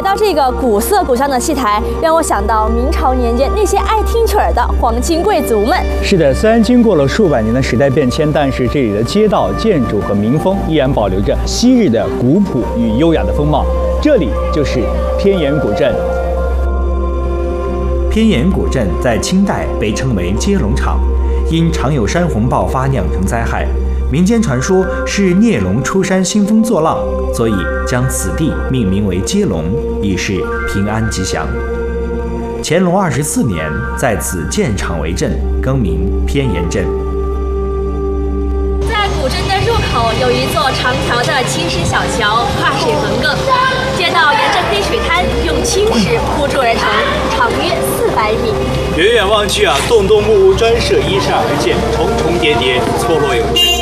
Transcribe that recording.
到这个古色古香的戏台，让我想到明朝年间那些爱听曲儿的皇亲贵族们。 是的，虽然经过了数百年的时代变迁，但是这里的街道、建筑和民风依然保留着昔日的古朴与优雅的风貌。这里就是偏盐古镇。 偏盐古镇在清代被称为接龙场，因常有山洪爆发酿成灾害。民间传说是孽龙出山兴风作浪，所以将此地命名为接龙，以示平安吉祥。乾隆24年，在此建场为镇，更名偏盐镇。 在古镇的入口有一座长条的青石小桥，跨水横亘，街道沿着黑水滩用青石铺筑而成，长约400米。 远远望去啊，栋栋木屋专设依山而建，重重叠叠，错落有致。